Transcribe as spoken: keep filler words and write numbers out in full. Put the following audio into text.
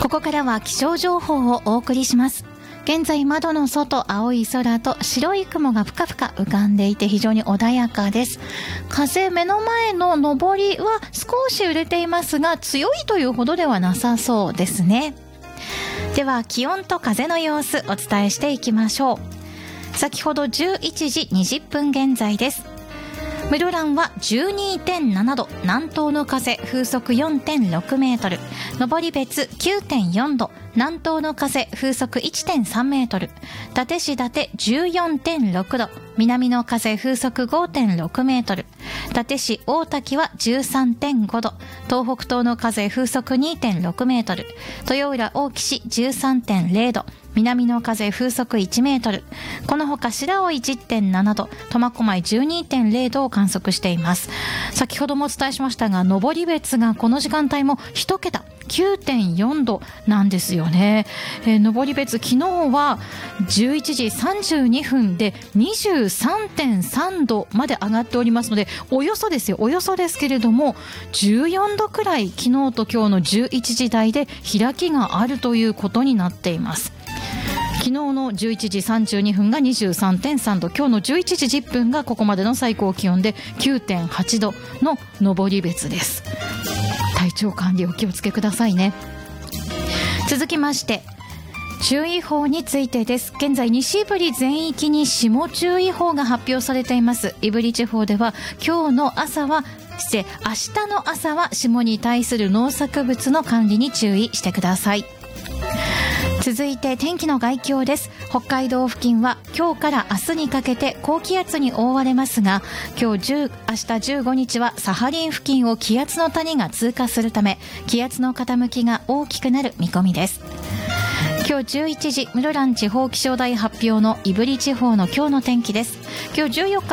ここからは気象情報をお送りします。現在窓の外、青い空と白い雲がふかふか浮かんでいて非常に穏やかです。風、目の前の上りは少し揺れていますが、強いというほどではなさそうですね。では気温と風の様子お伝えしていきましょう。先ほどじゅういちじにじゅっぷん現在です。室蘭は じゅうにてんなな 度、南東の風風速 よんてんろく メートル、登別 きゅうてんよん 度、南東の風風速 いってんさん メートル、伊達市伊達 じゅうよんてんろく 度、南の風風速 ごてんろく メートル、伊達市大滝は じゅうさんてんご 度、東北東の風風速 にてんろく メートル、豊浦大木市 じゅうさんてんれい 度、南の風風速いちメートル、このほか白老 じゅってんなな 度、苫小牧 じゅうにてんれい 度を観測しています。先ほどもお伝えしましたが、登別がこの時間帯も一桁 きゅうてんよん 度なんですよね。えー、登別昨日はじゅういちじさんじゅうにふんで にじゅうさんてんさん 度まで上がっておりますので、およそですよおよそですけれどもじゅうよんどくらい昨日と今日のじゅういちじ台で開きがあるということになっています。昨日のじゅういちじさんじゅうにふんが にじゅうさんてんさん 度、今日のじゅういちじじゅっぷんがここまでの最高気温で きゅうてんはち 度の登別です。体調管理お気をつけくださいね。続きまして注意報についてです。現在西部全域に霜注意報が発表されています。胆振地方では今日の朝は失礼明日の朝は霜に対する農作物の管理に注意してください。続いて天気の概況です。北海道付近は今日から明日にかけて高気圧に覆われますが、今日10明日じゅうごにちはサハリン付近を気圧の谷が通過するため、気圧の傾きが大きくなる見込みです。今日じゅういちじ室蘭地方気象台発表の胆振地方の今日の天気です。今日じゅうよっか